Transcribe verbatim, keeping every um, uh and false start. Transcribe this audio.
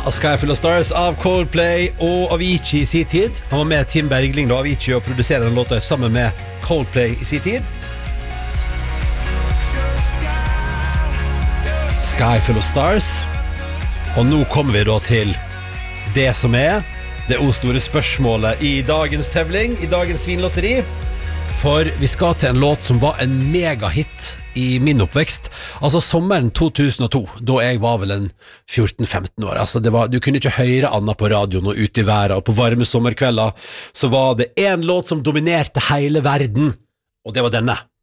A Sky Full of Stars av Coldplay og Avicii i sin tid. Han var med Tim Bergling da, Avicii, og produserer den låta sammen med Coldplay i sin tid. Sky Full of Stars. Og nå kommer vi da til det som er det o-store spørsmålet i dagens tevling, i dagens Vinlotteri. For vi skal til en låt som var en megahit i min oppvekst. Altså sommeren to tusen og to, da jeg var vel en fjorten femten år. Altså det var, du kunne ikke høre annet på radioen og ute i været, og på varme sommerkvelder så var det en låt som dominerte hele verden, og det var denne.